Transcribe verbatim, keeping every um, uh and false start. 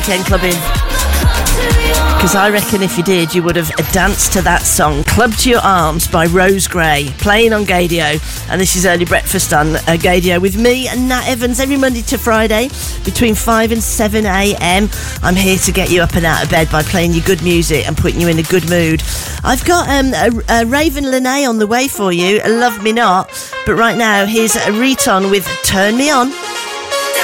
Weekend clubbing. Because I reckon if you did, you would have danced to that song, Club to Your Arms by Rose Gray, playing on Gadio. And this is Early Breakfast on uh, Gadio with me and Nat Evans every Monday to Friday between five and seven a.m. I'm here to get you up and out of bed by playing you good music and putting you in a good mood. I've got um, a, a Raven Lene on the way for you, Love Me Not. But right now, here's Riton with Turn Me On.